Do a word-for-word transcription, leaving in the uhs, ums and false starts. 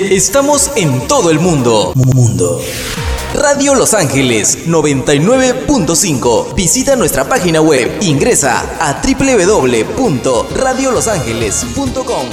Estamos en todo el mundo. Mundo. Radio Los Ángeles noventa y nueve punto cinco. Visita nuestra página web. Ingresa a doble u doble u doble u punto radio los ángeles punto com.